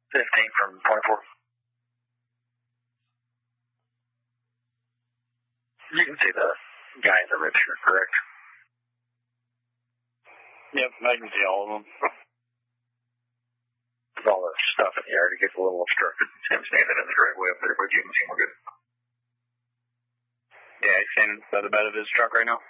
15 from 24. You can see the guy in the red shirt, correct? Yep, I can see all of them. With all the stuff in the yard, it gets a little obstructed. It's him standing in the driveway up there, but you can see him good. Yeah, he's standing by the bed of his truck right now.